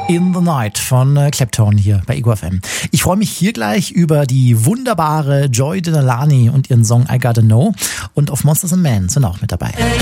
In the Night von Clapton hier bei Ego FM. Ich freue mich hier gleich über die wunderbare Joy Denalani und ihren Song I Gotta Know. Und auf Monsters and Men sind auch mit dabei.